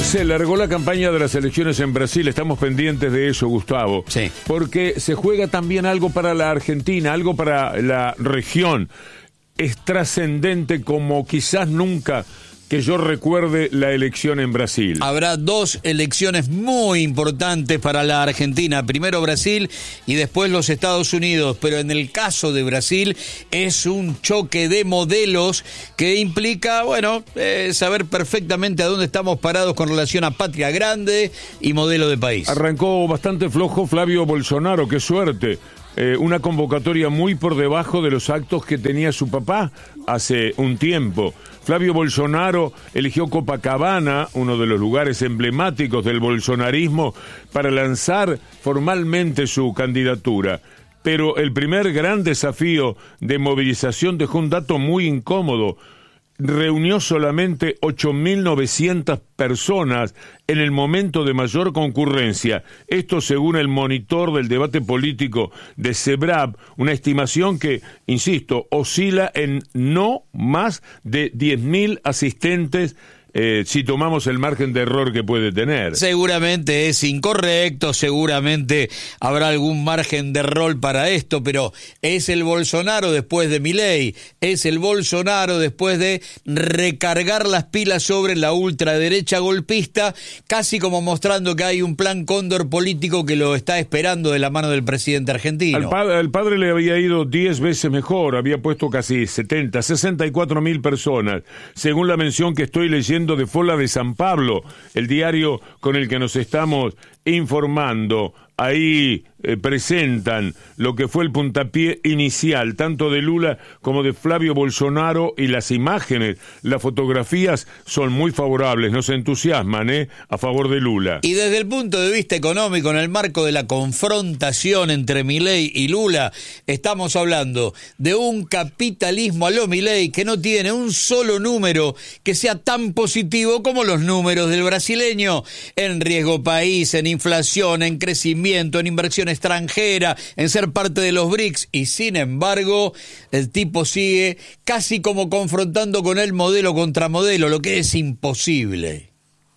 Se largó la campaña de las elecciones en Brasil, estamos pendientes de eso, Gustavo. Sí. Porque se juega también algo para la Argentina, algo para la región. Es trascendente como quizás nunca que yo recuerde la elección en Brasil. Habrá dos elecciones muy importantes para la Argentina. Primero Brasil y después los Estados Unidos. Pero en el caso de Brasil es un choque de modelos que implica, saber perfectamente a dónde estamos parados con relación a patria grande y modelo de país. Arrancó bastante flojo Flavio Bolsonaro, qué suerte. Una convocatoria muy por debajo de los actos que tenía su papá hace un tiempo. Flavio Bolsonaro eligió Copacabana, uno de los lugares emblemáticos del bolsonarismo, para lanzar formalmente su candidatura. Pero el primer gran desafío de movilización dejó un dato muy incómodo. Reunió solamente 8.900 personas en el momento de mayor concurrencia. Esto según el monitor del debate político de CEBRAP, una estimación que, insisto, oscila en no más de 10.000 asistentes si tomamos el margen de error que puede tener. Seguramente es incorrecto, seguramente habrá algún margen de error para esto, pero es el Bolsonaro después de Milei, es el Bolsonaro después de recargar las pilas sobre la ultraderecha golpista, casi como mostrando que hay un plan cóndor político que lo está esperando de la mano del presidente argentino. Al padre le había ido 10 veces mejor, había puesto casi 64.000 personas, según la mención que estoy leyendo de Fola de San Pablo, el diario con el que nos estamos informando. Ahí presentan lo que fue el puntapié inicial, tanto de Lula como de Flavio Bolsonaro, y las imágenes, las fotografías son muy favorables, nos entusiasman, a favor de Lula. Y desde el punto de vista económico, en el marco de la confrontación entre Milei y Lula, estamos hablando de un capitalismo a lo Milei que no tiene un solo número que sea tan positivo como los números del brasileño, en riesgo país, en inflación, en crecimiento, en inversión extranjera, en ser parte de los BRICS, y sin embargo el tipo sigue casi como confrontando con el modelo contra modelo, lo que es imposible.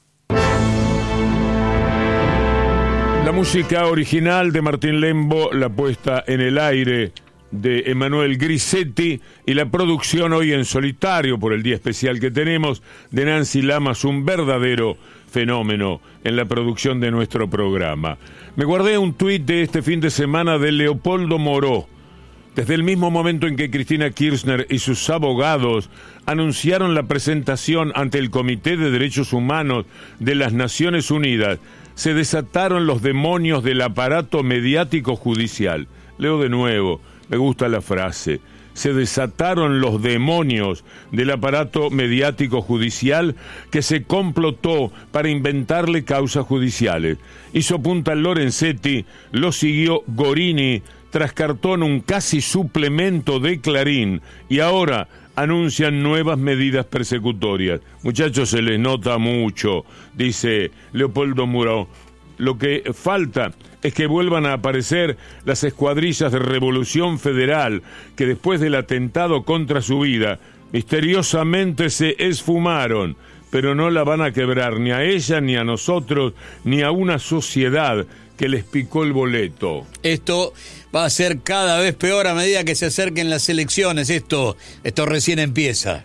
La música original de Martín Lembo, la puesta en el aire de Emanuel Grisetti y la producción hoy en solitario por el día especial que tenemos de Nancy Lamas, un verdadero fenómeno en la producción de nuestro programa. Me guardé un tuit de este fin de semana de Leopoldo Moró. Desde el mismo momento en que Cristina Kirchner y sus abogados anunciaron la presentación ante el Comité de Derechos Humanos de las Naciones Unidas, se desataron los demonios del aparato mediático judicial. Leo de nuevo, me gusta la frase. Se desataron los demonios del aparato mediático judicial que se complotó para inventarle causas judiciales. Hizo punta Lorenzetti, lo siguió Gorini, trascartó un casi suplemento de Clarín y ahora anuncian nuevas medidas persecutorias. Muchachos, se les nota mucho, dice Leopoldo Moró. Lo que falta es que vuelvan a aparecer las escuadrillas de Revolución Federal que después del atentado contra su vida misteriosamente se esfumaron, pero no la van a quebrar ni a ella, ni a nosotros, ni a una sociedad que les picó el boleto. Esto va a ser cada vez peor a medida que se acerquen las elecciones. Esto recién empieza.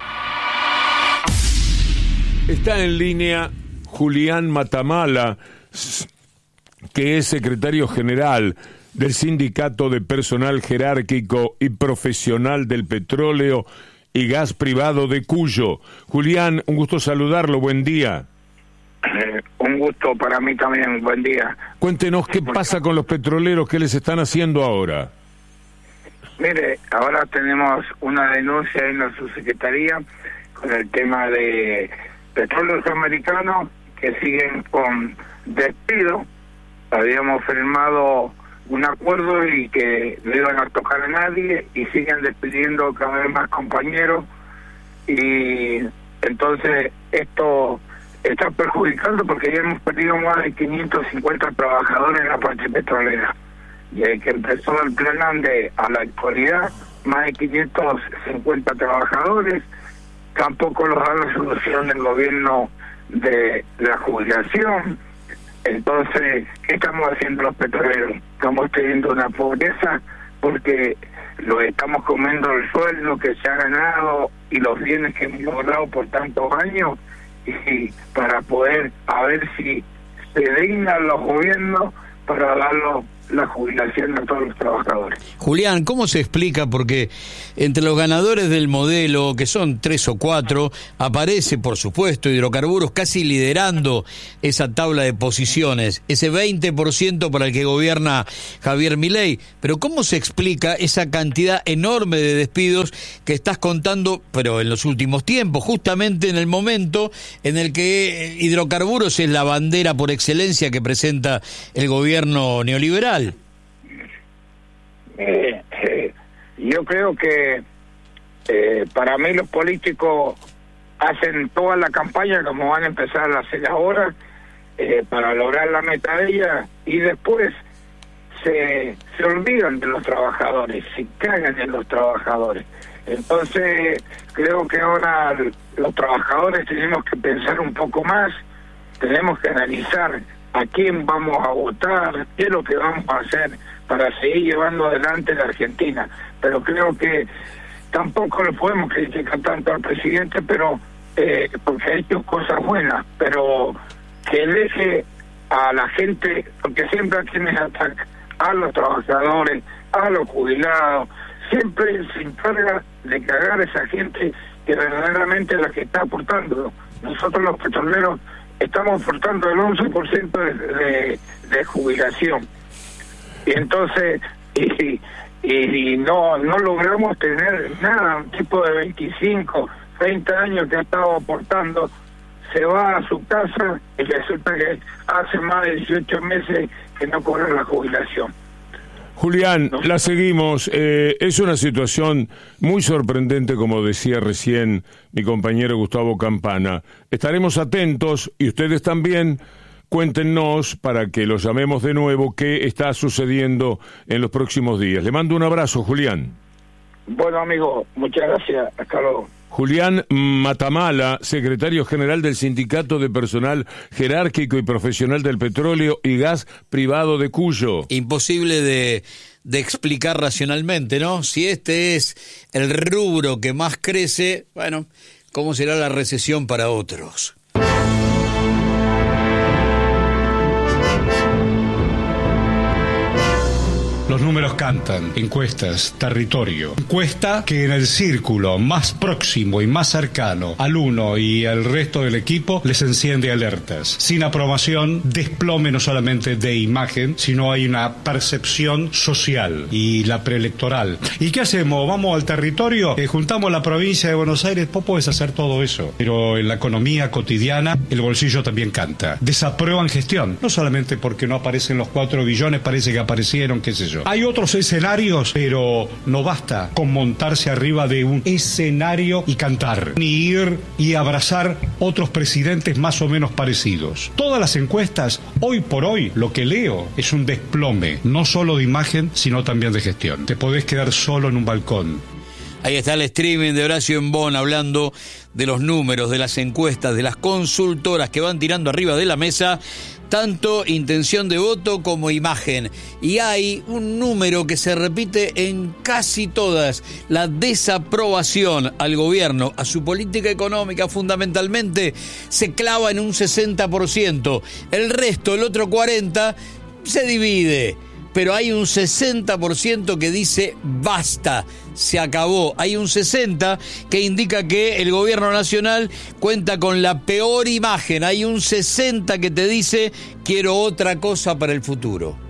Está en línea Julián Matamala, que es secretario general del Sindicato de Personal Jerárquico y Profesional del Petróleo y Gas Privado de Cuyo. Julián, un gusto saludarlo, buen día. Un gusto para mí también, buen día. Cuéntenos qué pasa con los petroleros, qué les están haciendo ahora. Mire, ahora tenemos una denuncia en la subsecretaría con el tema de Petróleos Americanos que siguen con despido. Habíamos firmado un acuerdo y que no iban a tocar a nadie y siguen despidiendo cada vez más compañeros, y entonces esto está perjudicando porque ya hemos perdido más de 550 trabajadores en la parte petrolera. Y desde que empezó el plan ANDE a la actualidad, más de 550 trabajadores, tampoco nos da la solución del gobierno de la jubilación. Entonces, ¿qué estamos haciendo los petroleros? Estamos teniendo una pobreza porque lo estamos comiendo el sueldo que se ha ganado y los bienes que hemos logrado por tantos años, y para poder a ver si se dignan los gobiernos para darlo la jubilación a todos los trabajadores. Julián, ¿cómo se explica? Porque entre los ganadores del modelo, que son 3 o 4, aparece, por supuesto, Hidrocarburos casi liderando esa tabla de posiciones, ese 20% para el que gobierna Javier Milei. Pero ¿cómo se explica esa cantidad enorme de despidos que estás contando, pero en los últimos tiempos, justamente en el momento en el que Hidrocarburos es la bandera por excelencia que presenta el gobierno neoliberal? Yo creo que para mí los políticos hacen toda la campaña como van a empezar a hacer ahora para lograr la meta de ella, y después se olvidan de los trabajadores, se cagan en los trabajadores. Entonces creo que ahora los trabajadores tenemos que pensar un poco más, tenemos que analizar a quién vamos a votar, qué es lo que vamos a hacer para seguir llevando adelante la Argentina. Pero creo que tampoco le podemos criticar tanto al presidente, pero porque ha hecho cosas buenas, pero que deje a la gente, porque siempre tiene ataque a los trabajadores, a los jubilados, siempre se encarga de cagar a esa gente que verdaderamente es la que está aportando. Nosotros los petroleros estamos aportando el 11% de jubilación, y entonces y no logramos tener nada. Un tipo de 25, 30 años que ha estado aportando se va a su casa y resulta que hace más de 18 meses que no cobra la jubilación. Julián, la seguimos. Es una situación muy sorprendente, como decía recién mi compañero Gustavo Campana. Estaremos atentos, y ustedes también. Cuéntenos, para que los llamemos de nuevo, qué está sucediendo en los próximos días. Le mando un abrazo, Julián. Bueno, amigo, muchas gracias. Hasta luego. Julián Matamala, secretario general del Sindicato de Personal Jerárquico y Profesional del Petróleo y Gas Privado de Cuyo. Imposible de explicar racionalmente, ¿no? Si este es el rubro que más crece, bueno, ¿cómo será la recesión para otros? Los números cantan, encuestas, territorio. Encuesta que en el círculo más próximo y más cercano al uno y al resto del equipo les enciende alertas. Sin aprobación, desplome no solamente de imagen, sino hay una percepción social y la preelectoral. ¿Y qué hacemos? ¿Vamos al territorio? ¿Juntamos la provincia de Buenos Aires? Vos podés hacer todo eso, pero en la economía cotidiana el bolsillo también canta. Desaprueban gestión, no solamente porque no aparecen los 4 billones, parece que aparecieron, qué sé yo. Hay otros escenarios, pero no basta con montarse arriba de un escenario y cantar, ni ir y abrazar otros presidentes más o menos parecidos. Todas las encuestas, hoy por hoy, lo que leo es un desplome, no solo de imagen, sino también de gestión. Te podés quedar solo en un balcón. Ahí está el streaming de Horacio Embón hablando de los números, de las encuestas, de las consultoras que van tirando arriba de la mesa tanto intención de voto como imagen. Y hay un número que se repite en casi todas: la desaprobación al gobierno, a su política económica fundamentalmente, se clava en un 60%. El resto, el otro 40%, se divide. Pero hay un 60% que dice basta, se acabó. Hay un 60% que indica que el gobierno nacional cuenta con la peor imagen. Hay un 60% que te dice quiero otra cosa para el futuro.